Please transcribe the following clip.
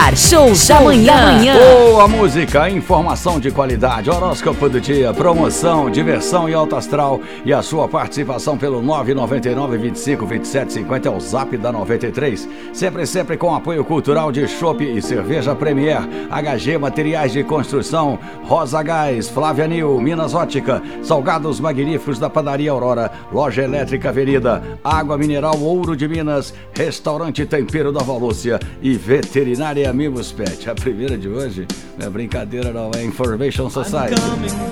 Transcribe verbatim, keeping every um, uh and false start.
ar, show da manhã. Boa música, informação de qualidade, horóscopo do dia, promoção, diversão e alto astral. E a sua participação pelo nove nove nove, vinte e cinco, vinte e sete, cinquenta é o zap da noventa e três. Sempre, sempre com apoio cultural de Chopp e Cerveja Premier, H G Materiais de Construção, Rosa Gás, Flávia Nil, Minas Ótica, Salgados Magníficos da Padaria Aurora, Loja Elétrica Avenida, Água Mineral Ouro de Minas, Restaurante Tempero da Valúcia e Veterinária Mimos Pet. A primeira de hoje não é brincadeira não, é Information Society.